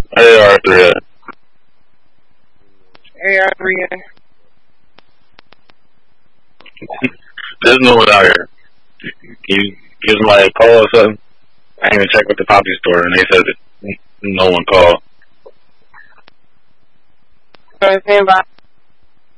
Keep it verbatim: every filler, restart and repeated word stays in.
Hey, Arthur. Hey, Adrian. There's no one out here. Can you give somebody a call or something? I didn't even check with the poppy store, and they said that no one called. So, if anybody